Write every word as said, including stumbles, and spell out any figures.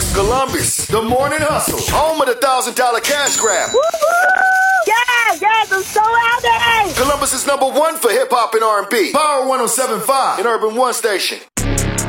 Columbus, the morning hustle, home of the thousand dollar cash grab. Woo-hoo! Yeah, yes, I'm so happy. Columbus is number one for hip hop and R and B. Power one oh seven point five and Urban One Station.